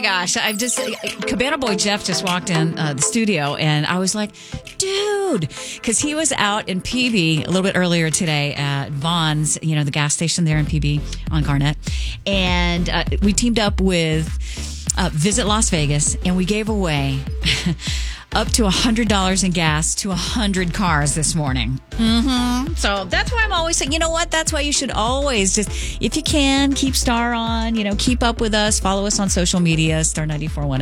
gosh. Cabana Boy Jeff just walked in the studio, and I was like, dude, because he was out in PB a little bit earlier today at Vaughn's, the gas station there in PB on Garnett. And we teamed up with Visit Las Vegas, and we gave away up to $100 in gas to 100 cars this morning. So that's why I'm always saying, you know what? That's why you should always just, if you can, keep Star on, keep up with us, follow us on social media, Star 94.1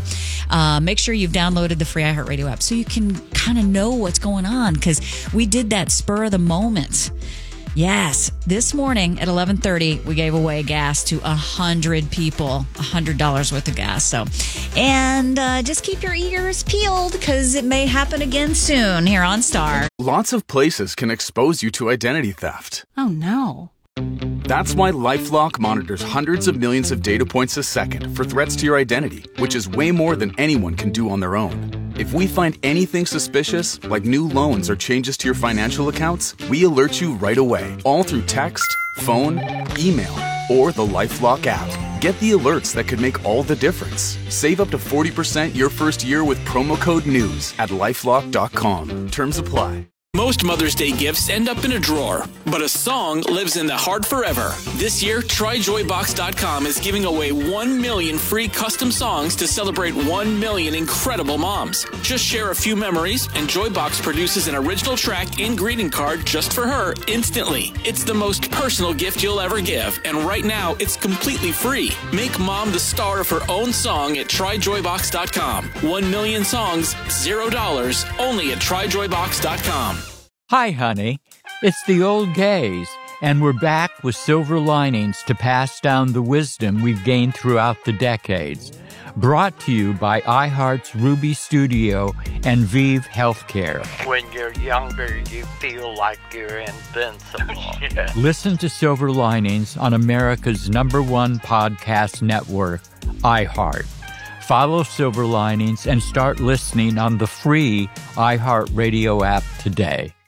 FM. Make sure you've downloaded the free iHeartRadio app so you can kind of know what's going on, because we did that spur of the moment. Yes, this morning at 11:30, we gave away gas to 100 people, $100 worth of gas. So, and just keep your ears peeled, because it may happen again soon here on Star. Lots of places can expose you to identity theft. Oh, no. That's why LifeLock monitors hundreds of millions of data points a second for threats to your identity, which is way more than anyone can do on their own. If we find anything suspicious, like new loans or changes to your financial accounts, we alert you right away, all through text, phone, email, or the LifeLock app. Get the alerts that could make all the difference. Save up to 40% your first year with promo code NEWS at LifeLock.com. Terms apply. Most Mother's Day gifts end up in a drawer, but a song lives in the heart forever. This year, TryJoyBox.com is giving away 1 million free custom songs to celebrate 1 million incredible moms. Just share a few memories, and Joybox produces an original track and greeting card just for her instantly. It's the most personal gift you'll ever give, and right now, it's completely free. Make mom the star of her own song at TryJoyBox.com. 1 million songs, $0, only at TryJoyBox.com. Hi, honey. It's the old gays, and we're back with silver linings to pass down the wisdom we've gained throughout the decades. Brought to you by iHeart's Ruby Studio and Vive Healthcare. When you're younger, you feel like you're invincible. Yeah. Listen to Silver Linings on America's #1 podcast network, iHeart. Follow Silver Linings and start listening on the free iHeartRadio app today.